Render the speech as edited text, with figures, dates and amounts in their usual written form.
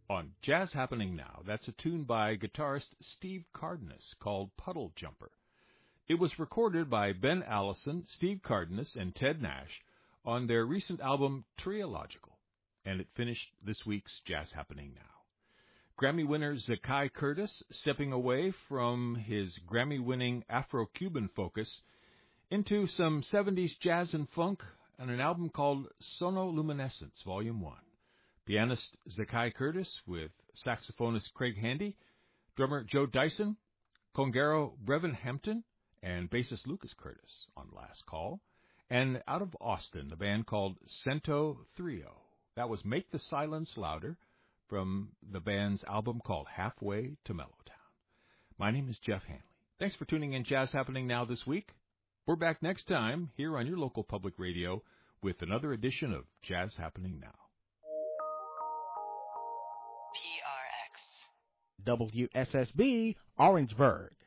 On Jazz Happening Now, that's a tune by guitarist Steve Cardenas called Puddle Jumper. It was recorded by Ben Allison, Steve Cardenas, and Ted Nash on their recent album Triological, and it finished this week's Jazz Happening Now. Grammy winner Zakai Curtis stepping away from his Grammy-winning Afro-Cuban focus into some 70s jazz and funk on an album called Sonoluminescence, Volume 1. Pianist Zakai Curtis with saxophonist Craig Handy, drummer Joe Dyson, conguero Brevin Hampton, and bassist Lucas Curtis on Last Call. And out of Austin, the band called Cento Trio. That was Make the Silence Louder from the band's album called Halfway to Mellowtown. My name is Jeff Hanley. Thanks for tuning in Jazz Happening Now this week. We're back next time here on your local public radio with another edition of Jazz Happening Now. PRX WSSB Orangeburg.